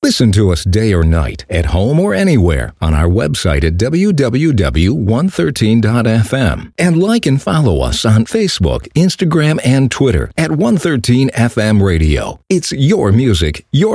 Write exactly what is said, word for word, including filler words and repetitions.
Listen to us day or night, at home or anywhere, on our website at w w w dot one thirteen dot f m. And like and follow us on Facebook, Instagram, and Twitter at one thirteen F M Radio. It's your music, your